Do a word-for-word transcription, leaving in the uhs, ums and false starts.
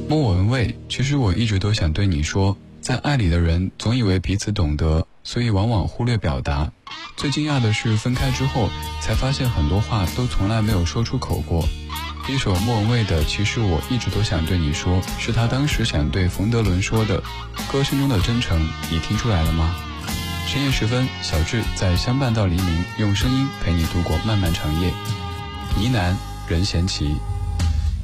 莫文蔚，其实我一直都想对你说，在爱里的人总以为彼此懂得，所以往往忽略表达。最惊讶的是分开之后才发现很多话都从来没有说出口过。一首莫文蔚的其实我一直都想对你说，是他当时想对冯德伦说的，歌声中的真诚你听出来了吗？深夜时分，小智在相伴到黎明，用声音陪你度过漫漫长夜。呢喃任贤齐。